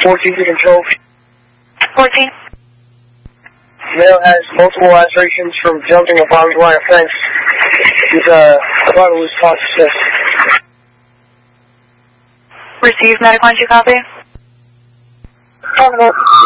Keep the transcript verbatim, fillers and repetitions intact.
fourteen to control. fourteen. Male has multiple lacerations from jumping a barbed wire fence. He's uh, about to lose consciousness. Received medical, you copy? Talking about.